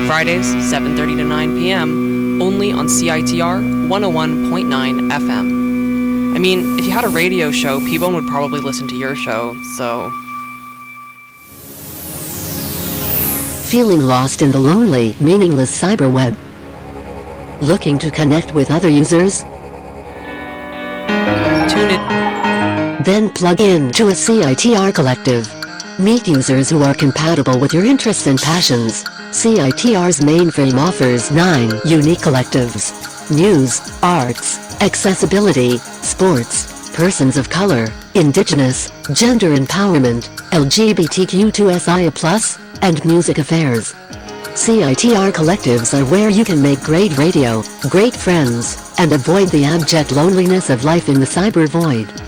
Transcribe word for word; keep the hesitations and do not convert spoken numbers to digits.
Fridays, seven thirty to nine p.m., only on C I T R one oh one point nine F M. I mean, if you had a radio show, P-Bone would probably listen to your show, so... Feeling lost in the lonely, meaningless cyberweb? Looking to connect with other users? Tune it. Then plug in to a C I T R collective. Meet users who are compatible with your interests and passions. C I T R's mainframe offers nine unique collectives: news, arts, accessibility, sports, persons of color, indigenous, gender empowerment, L G B T Q two S I A plus, and music affairs. C I T R collectives are where you can make great radio, great friends, and avoid the abject loneliness of life in the cyber void.